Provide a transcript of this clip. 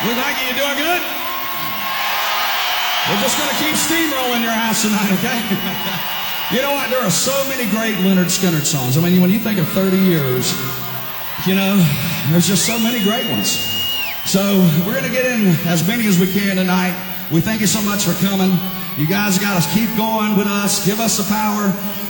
Well, thank you. You doing good? We're just going to keep steamrolling your house tonight, okay? You know what? There are so many great Lynyrd Skynyrd songs. I mean, when you think of 30 years, you know, there's just so many great ones. So we're going to get in as many as we can tonight. We thank you so much for coming. You guys got to keep going with us. Give us the power.